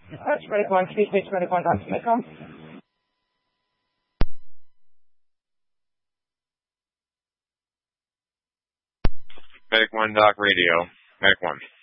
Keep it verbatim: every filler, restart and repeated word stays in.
That's Medic one, speed speech, Medic one, that's Medic one. Medic one, Doc Radio. Medic one.